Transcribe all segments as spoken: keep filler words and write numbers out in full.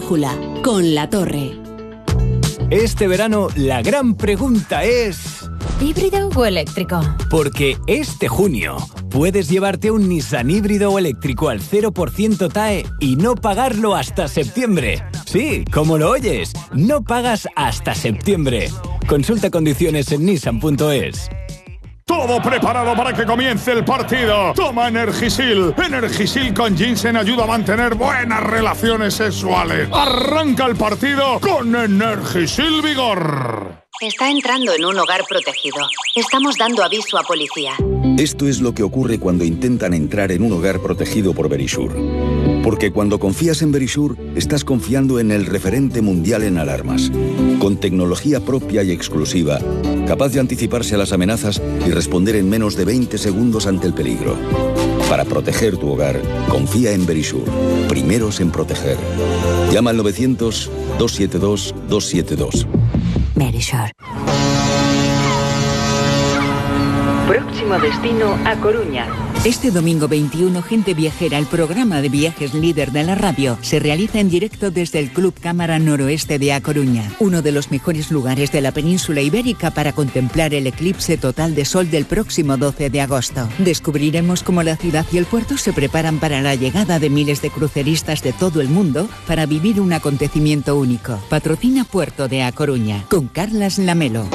Brújula, con La Torre. Este verano la gran pregunta es... ¿híbrido o eléctrico? Porque este junio puedes llevarte un Nissan híbrido o eléctrico al cero por ciento T A E y no pagarlo hasta septiembre. Sí, como lo oyes, no pagas hasta septiembre. Consulta condiciones en nissan punto es. Todo preparado para que comience el partido. Toma Energisil. Energisil con ginseng ayuda a mantener buenas relaciones sexuales. Arranca el partido con Energisil Vigor. Está entrando en un hogar protegido. Estamos dando aviso a policía. Esto es lo que ocurre cuando intentan entrar en un hogar protegido por Verisure. Porque cuando confías en Verisure, estás confiando en el referente mundial en alarmas. Con tecnología propia y exclusiva, capaz de anticiparse a las amenazas y responder en menos de veinte segundos ante el peligro. Para proteger tu hogar, confía en Verisure. Primeros en proteger. Llama al novecientos, doscientos setenta y dos, doscientos setenta y dos. Verisure. Próximo destino a Coruña. Este domingo veintiuno, Gente Viajera, el programa de viajes líder de la radio, se realiza en directo desde el Club Cámara Noroeste de A Coruña, uno de los mejores lugares de la península ibérica para contemplar el eclipse total de sol del próximo doce de agosto. Descubriremos cómo la ciudad y el puerto se preparan para la llegada de miles de cruceristas de todo el mundo para vivir un acontecimiento único. Patrocina Puerto de A Coruña, con Carlas Lamelo.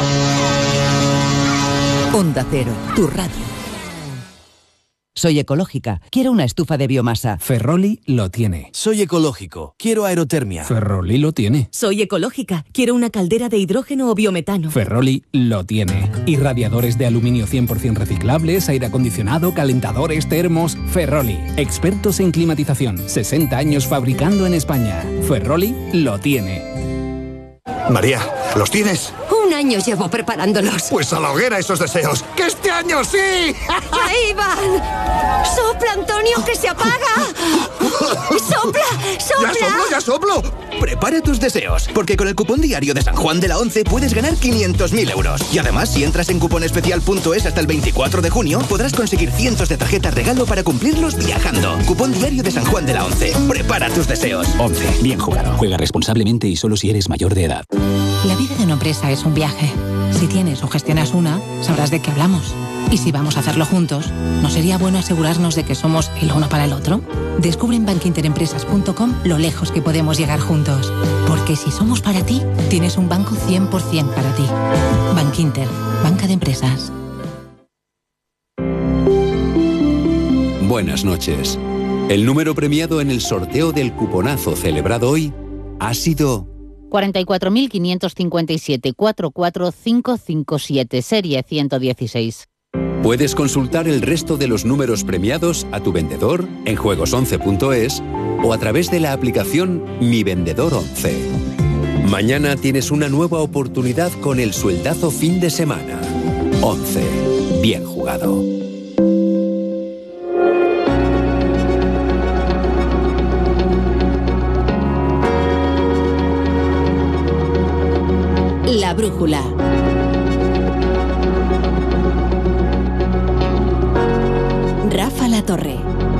Onda Cero, tu radio. Soy ecológica, quiero una estufa de biomasa. Ferroli lo tiene. Soy ecológico, quiero aerotermia. Ferroli lo tiene. Soy ecológica, quiero una caldera de hidrógeno o biometano. Ferroli lo tiene. Y radiadores de aluminio cien por ciento reciclables, aire acondicionado, calentadores, termos. Ferroli, expertos en climatización, sesenta años fabricando en España. Ferroli lo tiene. María, ¿los tienes? Un año llevo preparándolos. Pues a la hoguera esos deseos. ¡Que este año sí! ¡Ahí van! ¡Sopla, Antonio, que se apaga! ¡Sopla, sopla! ¡Ya soplo, ya soplo! Prepara tus deseos, porque con el cupón diario de San Juan de la Once puedes ganar quinientos mil euros. Y además, si entras en cuponespecial punto es hasta el veinticuatro de junio, podrás conseguir cientos de tarjetas regalo para cumplirlos viajando. Cupón diario de San Juan de la Once. Prepara tus deseos. Once. Bien jugado. Juega responsablemente y solo si eres mayor de edad. La vida de una empresa es un viaje. Si tienes o gestionas una, sabrás de qué hablamos. Y si vamos a hacerlo juntos, ¿no sería bueno asegurarnos de que somos el uno para el otro? Descubre en bankinterempresas punto com lo lejos que podemos llegar juntos. Porque si somos para ti, tienes un banco cien por ciento para ti. Bankinter, banca de empresas. Buenas noches. El número premiado en el sorteo del cuponazo celebrado hoy ha sido... cuarenta y cuatro mil quinientos cincuenta y siete, cuatro cuatro cinco cinco siete, serie ciento dieciséis. Puedes consultar el resto de los números premiados a tu vendedor en juegos once punto es o a través de la aplicación Mi Vendedor once. Mañana tienes una nueva oportunidad con el sueldazo fin de semana. once. Bien jugado. La Brújula. Rafa La Torre.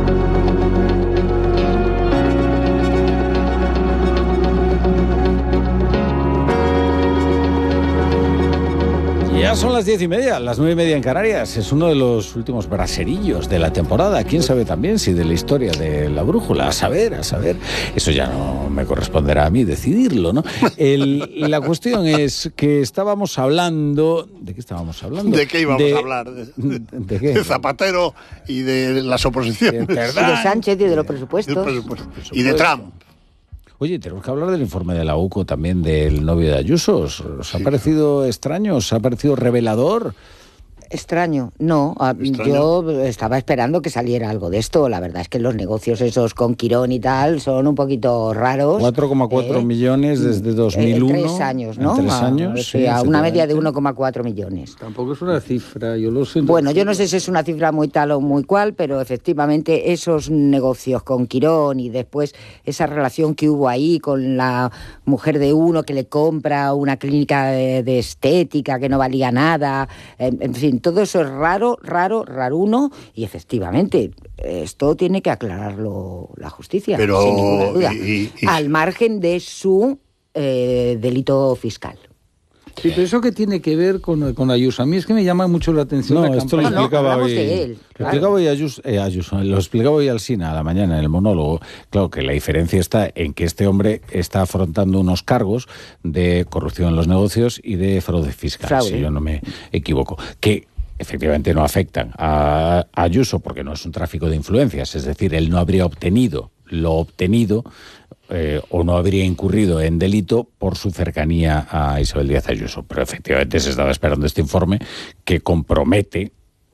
Ya son las diez y media, las nueve y media en Canarias. Es uno de los últimos braserillos de la temporada. Quién sabe también si de la historia de la brújula. A saber, a saber. Eso ya no me corresponderá a mí decidirlo, ¿no? El, la cuestión es que estábamos hablando... ¿De qué estábamos hablando? ¿De qué íbamos de, a hablar? ¿De, de qué? De Zapatero y de las oposiciones. De, de Sánchez y de los presupuestos. De presupuesto. Y de Trump. Oye, tenemos que hablar del informe de la U C O también, del novio de Ayuso. ¿Os sí. ha parecido extraño? ¿Os ha parecido revelador? Extraño, no. ¿Extraño? Yo estaba esperando que saliera algo de esto. La verdad es que los negocios esos con Quirón y tal son un poquito raros. cuatro coma cuatro eh, millones desde dos mil uno. En tres años, ¿no? En tres años, a, sí, a una media de uno coma cuatro millones. Tampoco es una cifra, yo lo siento. Bueno, yo no sé si es una cifra muy tal o muy cual, pero efectivamente esos negocios con Quirón y después esa relación que hubo ahí con la mujer de uno que le compra una clínica de, de estética que no valía nada, en, en fin, fin, todo eso es raro, raro, raruno, y efectivamente, esto tiene que aclararlo la justicia, Pero, sin ninguna duda, y, y... al margen de su eh, delito fiscal. Sí, pero eso que tiene que ver con, con Ayuso. A mí es que me llama mucho la atención. No, la esto lo campaña. explicaba no, hoy. de él, Lo claro. explicaba hoy Ayuso, eh, Ayuso, lo explicaba hoy Alsina a la mañana en el monólogo. Claro que la diferencia está en que este hombre está afrontando unos cargos de corrupción en los negocios y de fraude fiscal, Fraude. si yo no me equivoco. Que efectivamente no afectan a Ayuso porque no es un tráfico de influencias, es decir, él no habría obtenido lo obtenido eh, o no habría incurrido en delito por su cercanía a Isabel Díaz Ayuso. Pero efectivamente se estaba esperando este informe que compromete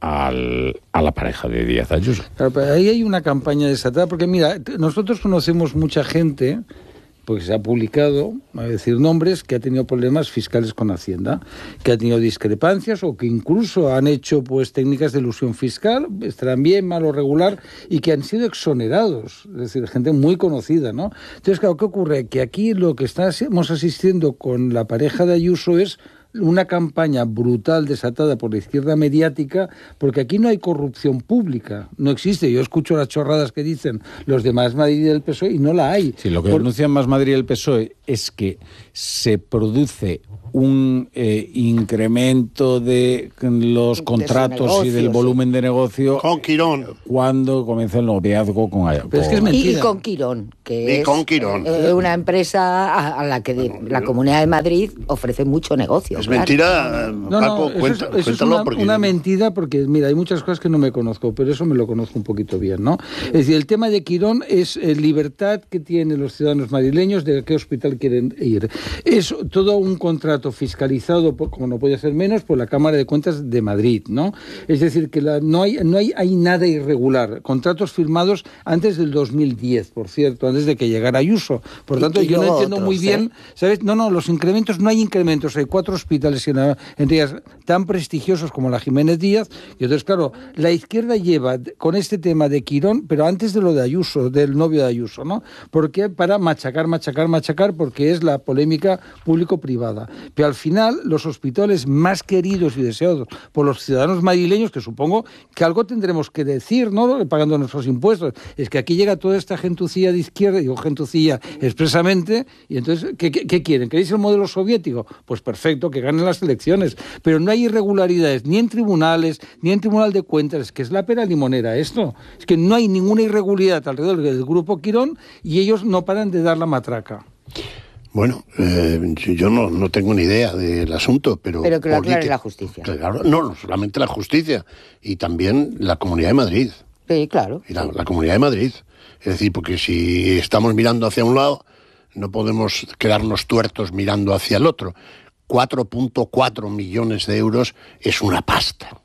al, a la pareja de Díaz Ayuso. Claro, pero ahí hay una campaña desatada, porque mira, nosotros conocemos mucha gente, porque se ha publicado, a decir nombres, que ha tenido problemas fiscales con Hacienda, que ha tenido discrepancias o que incluso han hecho pues técnicas de elusión fiscal, estarán bien, mal o regular, y que han sido exonerados, es decir, gente muy conocida, ¿no? Entonces, claro, ¿qué ocurre? Que aquí lo que estamos asistiendo con la pareja de Ayuso es una campaña brutal desatada por la izquierda mediática, porque aquí no hay corrupción pública, no existe. Yo escucho las chorradas que dicen los de Más Madrid y del P S O E y no la hay. Sí, lo que por... denuncian Más Madrid y el P S O E es que se produce un eh, incremento de los de contratos y del sí. volumen de negocio con Quirón cuando comienza el noviazgo con, Pero con... es que es Y, mentira. y con Quirón, que Y es con Quirón. eh, una empresa a, a la que de, la Comunidad de Madrid ofrece mucho negocio. Es claro. mentira, No, Paco, no, cuenta, eso es, eso es cuéntalo una, porque... una mentira, porque mira, hay muchas cosas que no me conozco, pero eso me lo conozco un poquito bien, ¿no? Es decir, el tema de Quirón es eh, libertad que tienen los ciudadanos madrileños de a qué hospital quieren ir. Es todo un contrato fiscalizado, por, como no puede ser menos, por la Cámara de Cuentas de Madrid, ¿no? Es decir, que la, no hay no hay, hay nada irregular. Contratos firmados antes del dos mil diez, por cierto, antes de que llegara Ayuso. Por tanto, yo no entiendo otros, muy bien, ¿eh? ¿Sabes? No, no, los incrementos, no hay incrementos. Hay cuatro hospitales en, en días tan prestigiosos como la Jiménez Díaz. Y entonces, claro, la izquierda lleva con este tema de Quirón, pero antes de lo de Ayuso, del novio de Ayuso, ¿no? Porque para machacar, machacar, machacar, porque es la polémica público-privada. Pero al final, los hospitales más queridos y deseados por los ciudadanos madrileños, que supongo que algo tendremos que decir, ¿no? Pagando nuestros impuestos. Es que aquí llega toda esta gentucilla de izquierda, digo gentucilla expresamente, y entonces, ¿qué, qué, qué quieren? ¿Queréis el modelo soviético? Pues perfecto, que ganen las elecciones. Pero no hay irregularidades ni en tribunales, ni en Tribunal de Cuentas, es que es la pera limonera esto. Es que no hay ninguna irregularidad alrededor del Grupo Quirón y ellos no paran de dar la matraca. Bueno, eh, yo no, no tengo ni idea del asunto, pero... Pero que lo aclare política, la justicia. Claro, no, no solamente la justicia, y también la Comunidad de Madrid. Sí, claro. Y la, la Comunidad de Madrid. Es decir, porque si estamos mirando hacia un lado, no podemos quedarnos tuertos mirando hacia el otro. cuatro punto cuatro millones de euros es una pasta.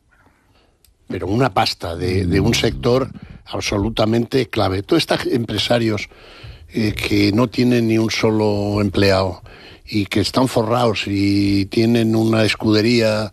Pero una pasta de, de un sector absolutamente clave. Todos estos empresarios eh, que no tienen ni un solo empleado y que están forrados y tienen una escudería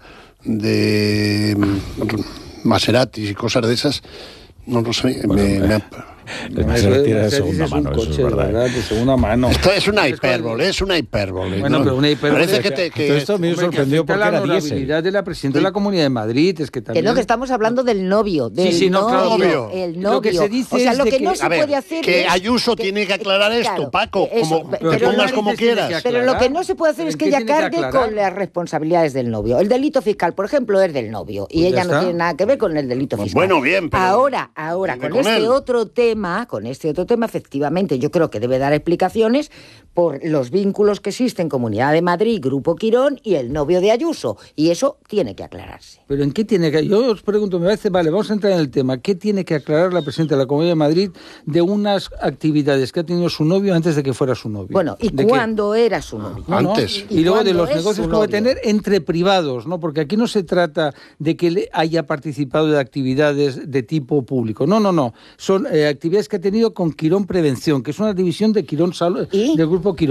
de Maseratis y cosas de esas, no lo sé, bueno, me, me, El Maserati era de segunda mano, eso es verdad. ¿verdad? De segunda mano. Esto es una hipérbole, es una hipérbole. Bueno, ¿no? pero una hipérbole. Parece que, te, que esto me sorprendió porque la era diésel. honorabilidad de la presidenta de la Comunidad de Madrid, es que también... Que no, que estamos hablando del novio, del sí, sí, no, novio, claro. el novio. Lo que se dice o sea, es lo de que, que- no se A ver, puede hacer que es... Ayuso que- tiene que aclarar que- esto, claro, Paco, eso, como pero te no pongas es- como tienes que quieras. aclarar. Pero lo que no se puede hacer ¿En es qué que ella tiene que cargue aclarar? con las responsabilidades del novio. El delito fiscal, por ejemplo, es del novio. Y Pues ya ella no está. tiene nada que ver con el delito Pues fiscal. bueno, bien, pero Ahora, ahora, vive con con este él. otro tema, con este otro tema, efectivamente, yo creo que debe dar explicaciones por los vínculos que existen Comunidad de Madrid, Grupo Quirón y el novio de Ayuso. Y eso tiene que aclararse. Pero ¿en qué tiene que...? Yo os pregunto, me parece, vale, vamos a entrar en el tema. ¿Qué tiene que aclarar la presidenta de la Comunidad de Madrid de unas actividades que ha tenido su novio antes de que fuera su novio? Bueno, ¿y ¿De qué? cuándo era su novio? No, no. Antes. Y, luego de cuándo los es negocios su que puede novio? tener entre privados, ¿no? Porque aquí no se trata de que él haya participado de actividades de tipo público. No, no, no. Son eh, actividades que ha tenido con Quirón Prevención, que es una división de Quirón Salud, ¿Y? del Grupo Quirón.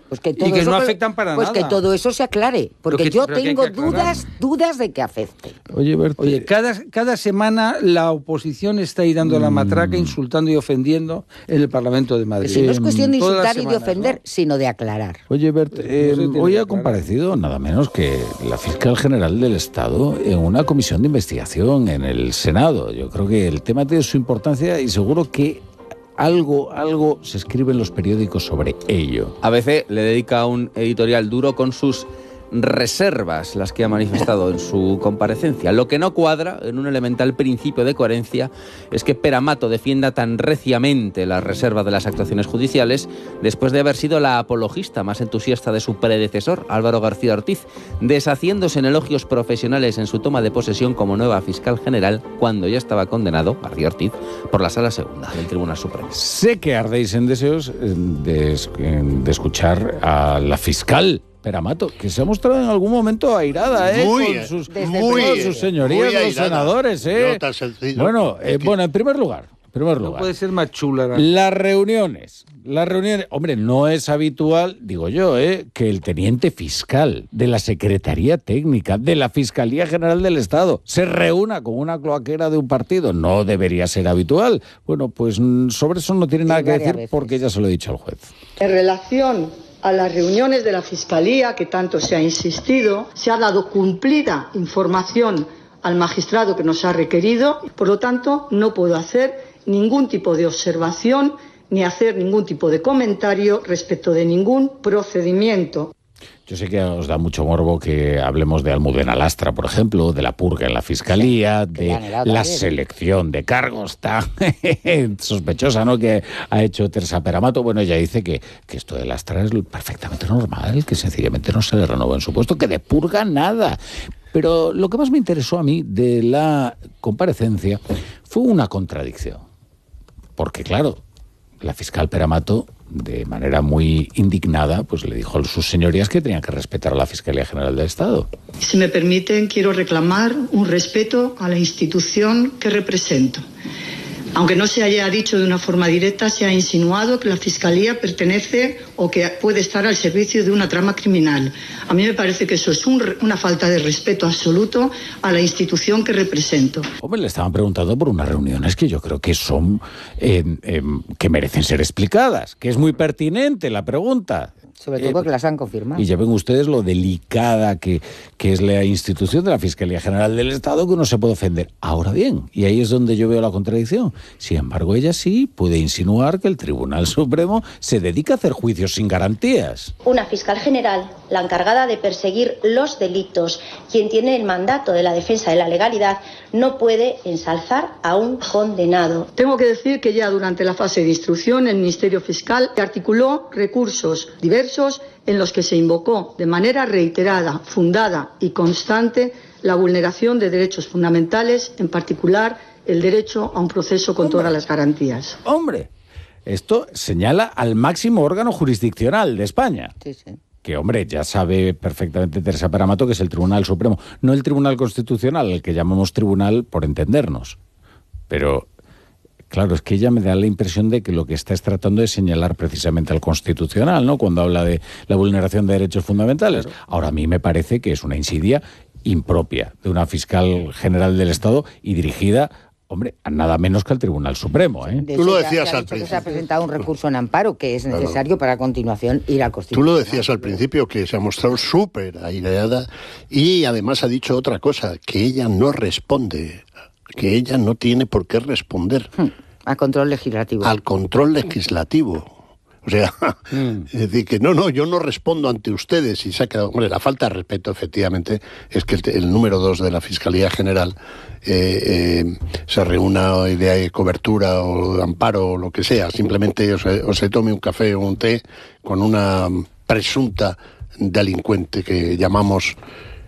Pues que todo y que eso, no afectan para pues nada. Pues que todo eso se aclare, porque que, yo que tengo que dudas, dudas de que afecte. Oye, Berta, Oye, cada, cada semana la oposición está ahí dando mm. la matraca, insultando y ofendiendo en el Parlamento de Madrid. Que si no es cuestión de insultar semanas, y de ofender, ¿no? sino de aclarar. Oye, Berta, eh, no hoy ha comparecido nada menos que la fiscal general del Estado en una comisión de investigación en el Senado. Yo creo que el tema tiene su importancia y seguro que Algo, algo se escribe en los periódicos sobre ello. A B C le dedica un editorial duro con sus reservas, las que ha manifestado en su comparecencia. Lo que no cuadra, en un elemental principio de coherencia, es que Pere Amato defienda tan reciamente la reserva de las actuaciones judiciales después de haber sido la apologista más entusiasta de su predecesor, Álvaro García Ortiz, deshaciéndose en elogios profesionales en su toma de posesión como nueva fiscal general cuando ya estaba condenado, García Ortiz, por la Sala Segunda del Tribunal Supremo. Sé que ardéis en deseos de, de escuchar a la fiscal Pere Amato, que se ha mostrado en algún momento airada, ¿eh? Muy, con sus, muy, con sus señorías, los senadores, ¿eh? Bueno, eh, bueno, en primer lugar, en primer lugar. No puede ser más chula. ¿no? Las reuniones, las reuniones, hombre, no es habitual, digo yo, ¿eh? que el teniente fiscal de la Secretaría Técnica de la Fiscalía General del Estado se reúna con una cloaquera de un partido. No debería ser habitual. Bueno, pues sobre eso no tiene nada que decir porque ya se lo he dicho al juez. En relación a las reuniones de la Fiscalía, que tanto se ha insistido, se ha dado cumplida información al magistrado que nos ha requerido, por lo tanto, no puedo hacer ningún tipo de observación ni hacer ningún tipo de comentario respecto de ningún procedimiento. Yo sé que os da mucho morbo que hablemos de Almudena Lastra, por ejemplo, de la purga en la Fiscalía, de la selección de cargos tan sospechosa, ¿no?, que ha hecho Teresa Pere Amato. Bueno, ella dice que, que esto de Lastra es perfectamente normal, que sencillamente no se le renovó en su puesto, que de purga nada. Pero lo que más me interesó a mí de la comparecencia fue una contradicción. Porque, claro, la fiscal Pere Amato, de manera muy indignada, pues le dijo a sus señorías que tenían que respetar a la Fiscalía General del Estado. Si me permiten, quiero reclamar un respeto a la institución que represento. Aunque no se haya dicho de una forma directa, se ha insinuado que la Fiscalía pertenece o que puede estar al servicio de una trama criminal. A mí me parece que eso es un, una falta de respeto absoluto a la institución que represento. Hombre, le estaban preguntando por unas reuniones que yo creo que son, eh, eh, que merecen ser explicadas, que es muy pertinente la pregunta. Sobre todo eh, porque las han confirmado. Y ya ven ustedes lo delicada que, que es la institución de la Fiscalía General del Estado, que uno se puede ofender. Ahora bien, y ahí es donde yo veo la contradicción, sin embargo ella sí puede insinuar que el Tribunal Supremo se dedica a hacer juicios sin garantías. Una fiscal general, la encargada de perseguir los delitos, quien tiene el mandato de la defensa de la legalidad, no puede ensalzar a un condenado. Tengo que decir que ya durante la fase de instrucción el Ministerio Fiscal articuló recursos diversos en los que se invocó de manera reiterada, fundada y constante la vulneración de derechos fundamentales, en particular el derecho a un proceso con Hombre. todas las garantías. Hombre, esto señala al máximo órgano jurisdiccional de España. Sí, sí. Que, hombre, ya sabe perfectamente Teresa Pere Amato que es el Tribunal Supremo, no el Tribunal Constitucional, el que llamamos tribunal por entendernos. Pero, claro, es que ella me da la impresión de que lo que está es tratando de señalar precisamente al Constitucional, ¿no?, cuando habla de la vulneración de derechos fundamentales. Claro. Ahora, a mí me parece que es una insidia impropia de una fiscal general del Estado y dirigida, hombre, a nada menos que al Tribunal Supremo, ¿eh? Tú lo decías al principio. Se ha presentado un recurso en amparo que es necesario claro. para a continuación ir al Constitucional. Tú lo decías al principio, que se ha mostrado súper aireada y además ha dicho otra cosa, que ella no responde, que ella no tiene por qué responder. Hmm. Al control legislativo. Al control legislativo. O sea, mm. es decir, que no, no, yo no respondo ante ustedes y se ha quedado... Hombre, la falta de respeto, efectivamente, es que el, el número dos de la Fiscalía General eh, eh, se reúna de cobertura o de amparo o lo que sea. Simplemente o se, o se tome un café o un té con una presunta delincuente que llamamos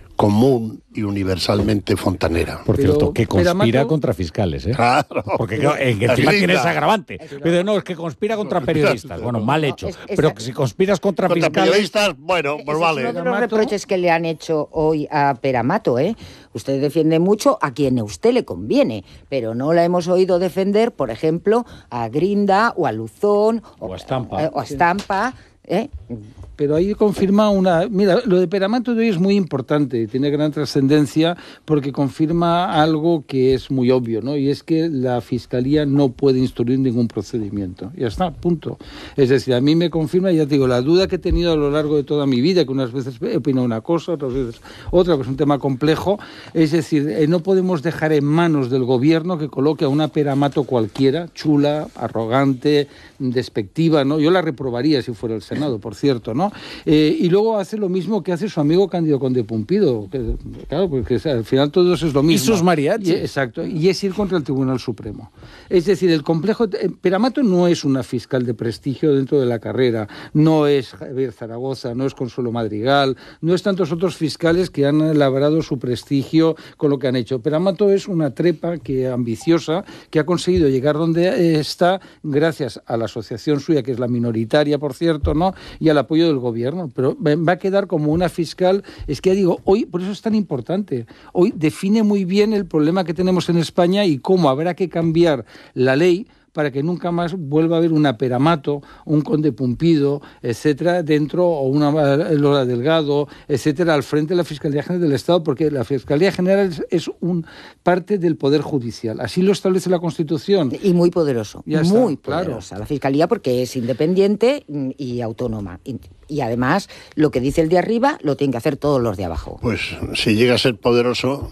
común y universalmente fontanera. Por Pero, cierto, que conspira Amato... contra fiscales, ¿eh? Claro. Porque claro, eh, encima tiene ese agravante. Pero no, es que conspira contra periodistas. Bueno, mal hecho. No, es, es, Pero que si conspiras contra, contra fiscales... periodistas, bueno, pues vale. Es uno de los reproches que le han hecho hoy a Pere Amato, ¿eh? Usted defiende mucho a quien a usted le conviene, pero no la hemos oído defender, por ejemplo, a Grinda o a Luzón o a Estampa. O a Estampa. ¿eh? Pero ahí confirma una... Mira, lo de Peramato de hoy es muy importante, tiene gran trascendencia porque confirma algo que es muy obvio, ¿no? Y es que la Fiscalía no puede instruir ningún procedimiento. Ya está, punto. Es decir, a mí me confirma, ya te digo, la duda que he tenido a lo largo de toda mi vida, que unas veces he opinado una cosa, otras veces otra, que es un tema complejo, es decir, eh, no podemos dejar en manos del gobierno que coloque a una Peramato cualquiera, chula, arrogante, despectiva, ¿no? Yo la reprobaría si fuera el Senado, por cierto, ¿no? Eh, y luego hace lo mismo que hace su amigo Cándido Conde Pumpido, que, claro, porque al final todo eso es lo mismo. Y sus mariachis. Y, exacto, y es ir contra el Tribunal Supremo. Es decir, el complejo... Eh, Peramato no es una fiscal de prestigio dentro de la carrera, no es Javier Zaragoza, no es Consuelo Madrigal, no es tantos otros fiscales que han labrado su prestigio con lo que han hecho. Peramato es una trepa que ambiciosa, que ha conseguido llegar donde está gracias a la asociación suya, que es la minoritaria, por cierto, ¿no? Y al apoyo del gobierno, pero va a quedar como una fiscal, es que ya digo, hoy, por eso es tan importante, hoy define muy bien el problema que tenemos en España y cómo habrá que cambiar la ley para que nunca más vuelva a haber una Peramato, un Conde Pumpido, etcétera, dentro, o una Lola Delgado, etcétera, al frente de la Fiscalía General del Estado, porque la Fiscalía General es, es un parte del Poder Judicial. Así lo establece la Constitución. Y muy poderoso, ya muy está, poderosa. claro. La Fiscalía porque es independiente y autónoma. Y, y además, lo que dice el de arriba lo tienen que hacer todos los de abajo. Pues si llega a ser poderoso...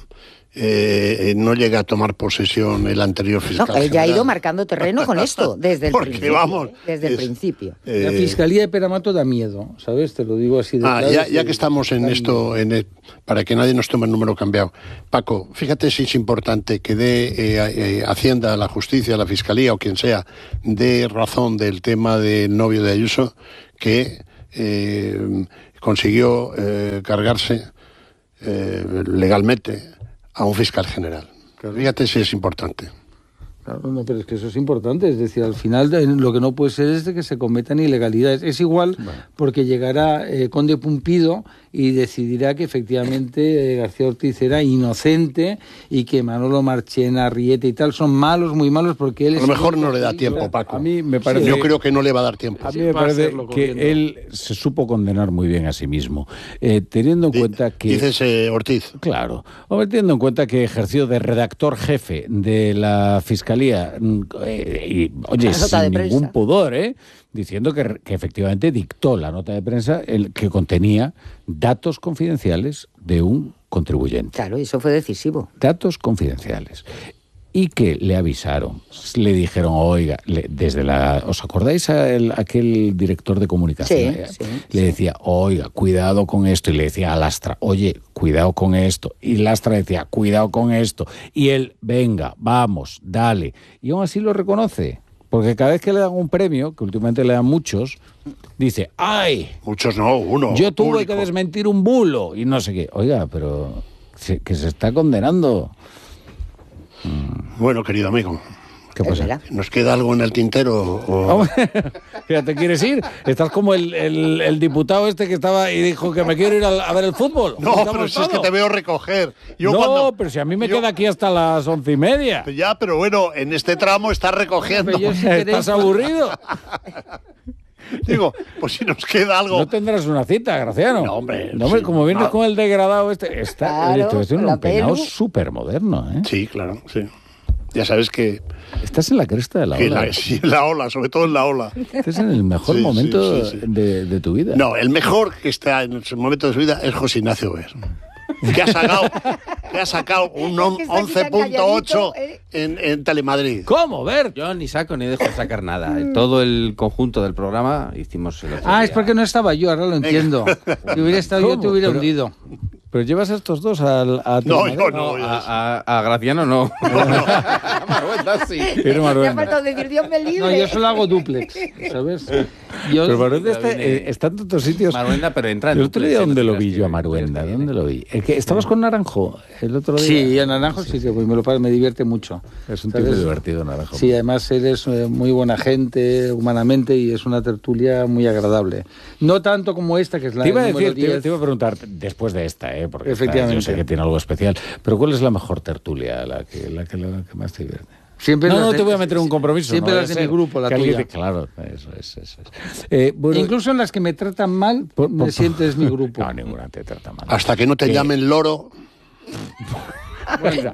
Eh, no llega a tomar posesión el anterior fiscal. No, él ya ha ido marcando terreno con esto, desde el Porque, principio. vamos, desde es, el principio. Eh, la Fiscalía de Peramato da miedo, ¿sabes? Te lo digo así de ah, claro. Ya, ya que estamos en esto, en el, para que nadie nos tome el número cambiado. Paco, fíjate si es importante que dé eh, eh, Hacienda, la Justicia, la Fiscalía o quien sea, dé razón del tema del novio de Ayuso, que eh, consiguió eh, cargarse eh, legalmente a un fiscal general. Fíjate si es importante. Claro, no, pero es que eso es importante, es decir, al final lo que no puede ser es de que se cometan ilegalidades. Es igual bueno. porque llegará eh, Conde Pumpido y decidirá que efectivamente eh, García Ortiz era inocente y que Manolo Marchena, Riete y tal son malos, muy malos, porque él... A lo mejor no le da tiempo, Paco. A mí me parece... Yo creo que no le va a dar tiempo. A mí me parece que él se supo condenar muy bien a sí mismo, eh, teniendo en D- cuenta que... Dices eh, Ortiz. Claro. Hombre, teniendo en cuenta que ejerció de redactor jefe de la Fiscalía Eh, y, oye, sin ningún pudor, ¿eh? diciendo que, que efectivamente dictó la nota de prensa el, que contenía datos confidenciales de un contribuyente. Claro, eso fue decisivo. Datos confidenciales. Y que le avisaron, le dijeron, oiga, le, desde la... ¿Os acordáis a el, aquel director de comunicación? Sí, sí, le sí. decía, oiga, cuidado con esto. Y le decía a Lastra, oye, cuidado con esto. Y Lastra decía, cuidado con esto. Y él, venga, vamos, dale. Y aún así lo reconoce. Porque cada vez que le dan un premio, que últimamente le dan muchos, dice, ¡ay! Muchos no, uno. Yo tuve público. que desmentir un bulo. Y no sé qué. Oiga, pero se, que se está condenando... Bueno, querido amigo. ¿Qué pasa? ¿Nos queda algo en el tintero? O... Fíjate, ¿quieres ir? Estás como el, el, el diputado este que estaba y dijo que me quiero ir a, a ver el fútbol. No, pero si es que te veo recoger. Yo no, cuando... pero si a mí me yo... queda aquí hasta las once y media. Ya, pero bueno, en este tramo estás recogiendo. Yo, si ¿Estás aburrido? Digo, pues si nos queda algo... No tendrás una cita, Graciano. No, hombre. No, hombre sí, como vienes no. con el degradado este... Está, Claro, oye, te un peinado pelu. súper moderno, ¿eh? Sí, claro, sí. Ya sabes que... Estás en la cresta de la ola. La, sí, en la ola, sobre todo en la ola. Estás en el mejor sí, momento sí, sí, sí. De, de tu vida. No, el mejor que está en el momento de su vida es José Ignacio Ver. Que ha sacado, que ha sacado un once punto ocho ¿eh? en, en Telemadrid. ¿Cómo? Ver. Yo ni saco ni dejo de sacar nada. Todo el conjunto del programa hicimos el otro Ah, día. Es porque no estaba yo, ahora lo entiendo. Si hubiera estado ¿Cómo? Yo te hubiera pero, hundido. Pero llevas a estos dos al, a No, yo no. no. A, a, a Graciano no. no, no. Maruenda sí. Pero Maruenda. Me ha faltado decir Dios me libre. No, yo solo hago duplex, ¿sabes? Yo, pero Maruenda está, eh, está en otros sitios. Maruenda, pero entra en el otro día, ¿dónde lo vi yo a Maruenda? ¿Dónde lo vi? El que, ¿Estabas con Naranjo el otro día? Sí, a Naranjo sí, sí que me, lo, me divierte mucho. Es un tipo divertido, Naranjo. Sí, además él es muy buena gente, humanamente, y es una tertulia muy agradable. No tanto como esta, que es la te iba a decir, diez. Te, te iba a preguntar después de esta, ¿eh? Porque efectivamente. Esta, yo sé que tiene algo especial, pero ¿cuál es la mejor tertulia, la que, la que, la que más te divierte? Siempre no, las no de- te voy a meter un compromiso. Siempre no las vaya de a mi ser grupo, la que alguien tuya. te- Claro, eso es, eso es. Eh, bueno, Incluso en las que me tratan mal, por- me por- sientes mi grupo. No, ninguna te trata mal. Hasta que no te Eh, llamen loro. Bueno,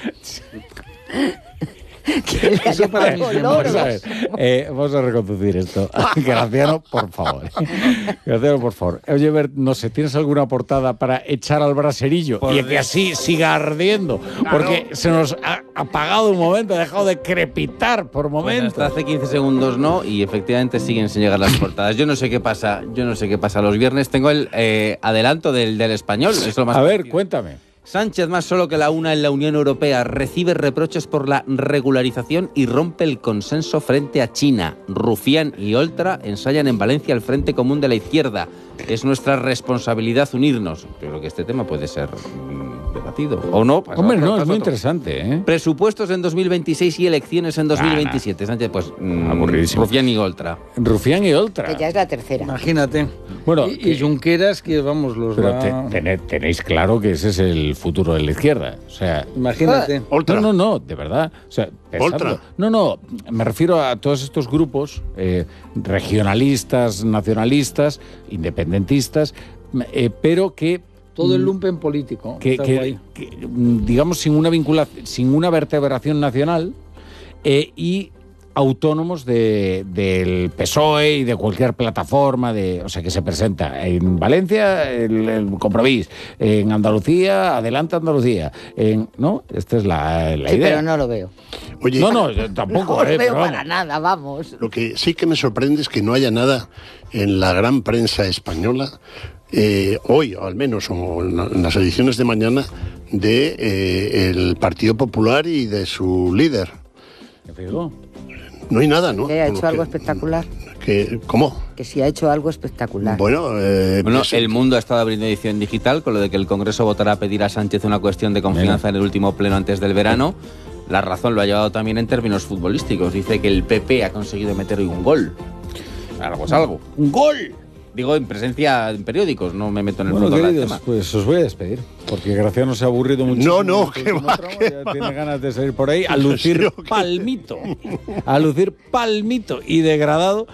Eso para mí es vamos a ver, eh, vamos a reconducir esto. Graciano, por favor. Graciano, por favor. Oye, Bert, no sé, ¿tienes alguna portada para echar al braserillo Por y que así siga ardiendo? Porque se nos ha apagado un momento, ha dejado de crepitar por Bueno, momentos. hasta hace quince segundos no, y efectivamente siguen sin llegar las portadas. Yo no sé qué pasa, yo no sé qué pasa los viernes. Tengo el eh, adelanto del, del español. Es lo más A ver, parecido. cuéntame. Sánchez, más solo que la una en la Unión Europea, recibe reproches por la regularización y rompe el consenso frente a China. Rufián y Oltra ensayan en Valencia el Frente Común de la Izquierda. Es nuestra responsabilidad unirnos. Yo creo que este tema puede ser mm, debatido. ¿O no? Pasa Hombre, otro, no, es pasa muy otro. interesante, ¿eh? Presupuestos en dos mil veintiséis y elecciones en dos mil veintisiete. Sánchez, pues, mm, Aburridísimo. Rufián y Oltra. Rufián y Oltra. Que ya es la tercera. Imagínate. Bueno, y, y Junqueras, que vamos, los Pero va... te- tené- tenéis claro que ese es el futuro de la izquierda. O sea, Imagínate. No, no, no, de verdad. O sea, pensadlo. Oltra. No, no, me refiero a todos estos grupos eh, regionalistas, nacionalistas, independentistas, eh, pero que Todo el lumpen político. que, está que- guay. que, mm, digamos, sin una vinculación, sin una vertebración nacional eh, y autónomos de, del P S O E y de cualquier plataforma, de, o sea, que se presenta en Valencia, el, el Compromís, en Andalucía, Adelante Andalucía, en, ¿no? Esta es la, la Sí, idea. pero no lo veo. Oye, No, no, yo tampoco, No lo eh, veo pero vamos. para nada, vamos. lo que sí que me sorprende es que no haya nada en la gran prensa española, eh, hoy o al menos, o en la- en las ediciones de mañana, de eh, el Partido Popular y de su líder. ¿Qué digo? No hay nada, ¿no? Que ha Por lo hecho algo que- espectacular. que- ¿Cómo? Que sí ha hecho algo espectacular. Bueno, eh, Bueno, pues, el mundo ha estado abriendo edición digital con lo de que el Congreso votará a pedir a Sánchez una cuestión de confianza en el último pleno antes del verano. La razón lo ha llevado también en términos futbolísticos. Dice que el P P ha conseguido meter hoy un gol. Algo es algo. ¡Un gol! Digo, en presencia en periódicos, no me meto en el Bueno, fondo del queridos, tema. pues os voy a despedir, porque Graciano se ha aburrido mucho. No, no, que va, que Ya tiene ganas de salir por ahí a lucir palmito, a lucir palmito y degradado.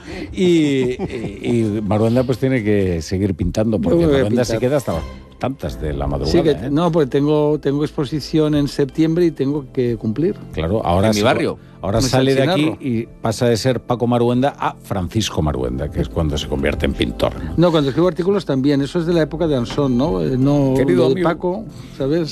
Y, y, y Maruenda pues tiene que seguir pintando, porque Yo voy a Maruenda se pintar. queda hasta tantas de la madrugada. Sí, que, ¿eh? no, pues tengo, tengo exposición en septiembre y tengo que cumplir. Claro, ahora En mi se- barrio. Ahora En sale de San aquí Sinarro. y pasa de ser Paco Maruenda a Francisco Maruenda, que es cuando se convierte en pintor. ¿no? No, cuando escribo artículos también. Eso es de la época de Ansón, ¿no? Eh, No Querido lo de amigo. Paco, ¿sabes?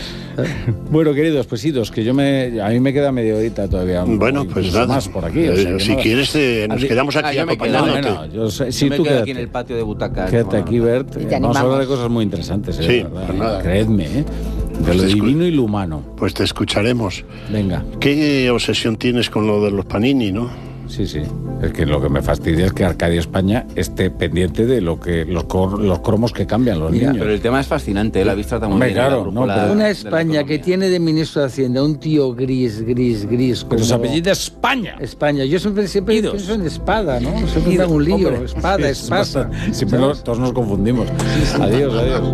Bueno, queridos, pues idos, que yo me, a mí me queda media horita todavía. Bueno, o pues incluso nada. más por aquí. o Eh, sea que si nada. quieres, eh, nos Adi- quedamos aquí Ah, yo me quedo, acompañándote. No, no, yo sé- Yo sí, me tú quedo quédate. aquí en el patio de butacas. Quédate aquí, Bert. Y te Vamos a animamos. hablar de cosas muy interesantes, eh, Sí, de verdad. pues nada. Creedme, ¿eh? De Pues lo te escu- divino y lo humano. Pues te escucharemos. Venga, ¿Qué obsesión tienes con lo de los Panini, no? sí, sí. Es que lo que me fastidia es que Arcadia España esté pendiente de lo que los, cor- los cromos que cambian los Mira, niños. pero el tema es fascinante, ¿eh? La habéis tratado muy Hombre, bien. en la claro, brújula no, pero- de Una la España que economía. tiene de ministro de Hacienda un tío gris, gris, gris. Pero se como- apellida España. España. Yo siempre, siempre Idos. pienso en espada, ¿no? Siempre me Idos, hago un lío. hombre. Espada, Es espasa. bastante- Siempre nos- todos nos confundimos. Adiós, adiós.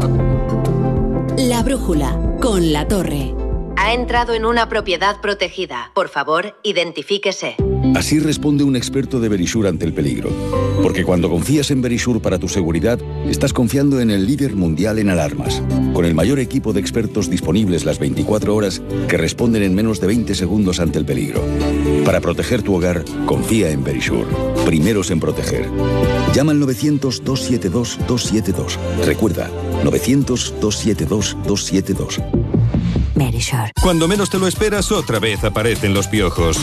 La brújula con La Torre. Ha entrado en una propiedad protegida. Por favor, identifíquese. Así responde un experto de Verisure ante el peligro. Porque cuando confías en Verisure para tu seguridad, estás confiando en el líder mundial en alarmas, con el mayor equipo de expertos disponibles las veinticuatro horas que responden en menos de veinte segundos ante el peligro. Para proteger tu hogar, confía en Verisure. Primeros en proteger. Llama al novecientos, dos siete dos, dos siete dos. Recuerda, novecientos, dos siete dos, dos siete dos. Verisure. Cuando menos te lo esperas, otra vez aparecen los piojos.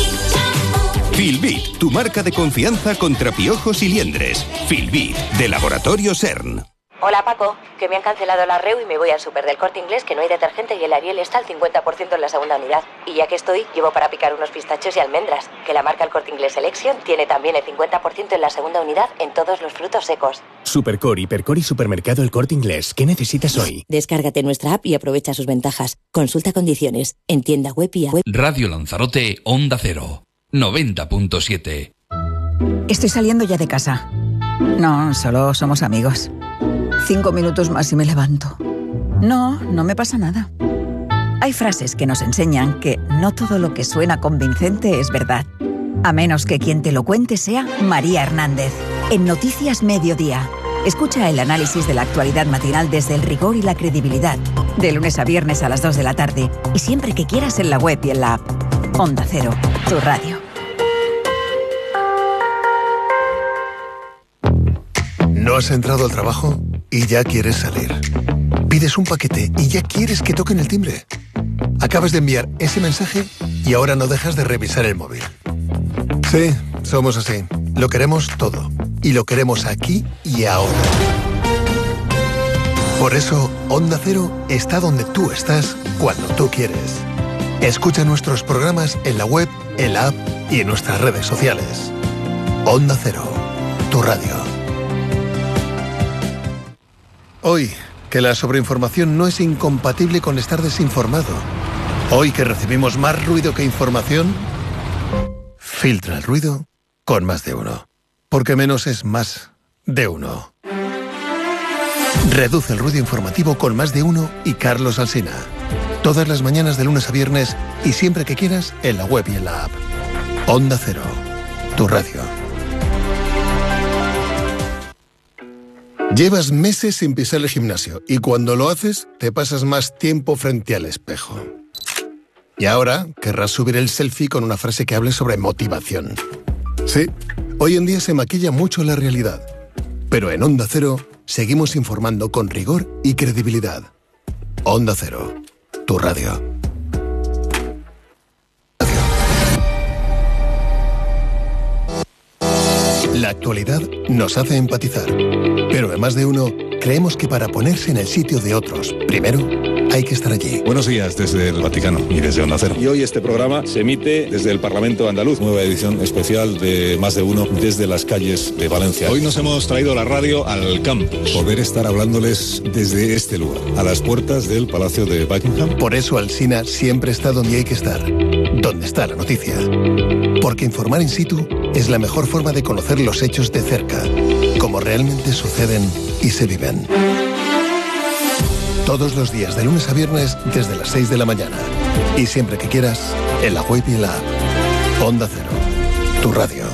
Filbit, tu marca de confianza contra piojos y liendres. Filbit, de Laboratorio CERN. Hola Paco, que me han cancelado la R E U y me voy al súper del Corte Inglés, que no hay detergente y el Ariel está al cincuenta por ciento en la segunda unidad. Y ya que estoy, llevo para picar unos pistachos y almendras, que la marca El Corte Inglés Selection tiene también el cincuenta por ciento en la segunda unidad en todos los frutos secos. Supercor, Hipercor y Supermercado El Corte Inglés. ¿Qué necesitas hoy? Descárgate nuestra app y aprovecha sus ventajas. Consulta condiciones en tienda web y a web. Radio Lanzarote, Onda Cero, noventa punto siete. Estoy saliendo ya de casa. No, solo somos amigos. Cinco minutos más y me levanto. No, no me pasa nada. Hay frases que nos enseñan que no todo lo que suena convincente es verdad. A menos que quien te lo cuente sea María Hernández. En Noticias Mediodía. Escucha el análisis de la actualidad matinal desde el rigor y la credibilidad. De lunes a viernes a las dos de la tarde. Y siempre que quieras en la web y en la app. Onda Cero, tu radio. ¿No has entrado al trabajo y ya quieres salir? Pides un paquete y ya quieres que toquen el timbre. Acabas de enviar ese mensaje y ahora no dejas de revisar el móvil. Sí, somos así. Lo queremos todo. Y lo queremos aquí y ahora. Por eso, Onda Cero está donde tú estás cuando tú quieres. Escucha nuestros programas en la web, en la app y en nuestras redes sociales. Onda Cero, tu radio. Hoy, que la sobreinformación no es incompatible con estar desinformado. Hoy que recibimos más ruido que información, filtra el ruido con Más de Uno. Porque menos es más de uno. Reduce el ruido informativo con Más de Uno y Carlos Alsina. Todas las mañanas de lunes a viernes y siempre que quieras en la web y en la app. Onda Cero, tu radio. Llevas meses sin pisar el gimnasio y cuando lo haces te pasas más tiempo frente al espejo. Y ahora querrás subir el selfie con una frase que hable sobre motivación. Sí, hoy en día se maquilla mucho la realidad. Pero en Onda Cero seguimos informando con rigor y credibilidad. Onda Cero, tu radio. La actualidad nos hace empatizar. Pero en Más de Uno creemos que para ponerse en el sitio de otros, primero hay que estar allí. Buenos días desde el Vaticano y desde Onda Cero. Y hoy este programa se emite desde el Parlamento Andaluz. Nueva edición especial de Más de Uno desde las calles de Valencia. Hoy nos hemos traído la radio al campus. Poder estar hablándoles desde este lugar, a las puertas del Palacio de Buckingham. Por eso Alsina siempre está donde hay que estar. Donde está la noticia. Porque informar in situ es la mejor forma de conocer los hechos de cerca, como realmente suceden y se viven. Todos los días, de lunes a viernes, desde las seis de la mañana. Y siempre que quieras, en la web y en la app. Onda Cero, tu radio.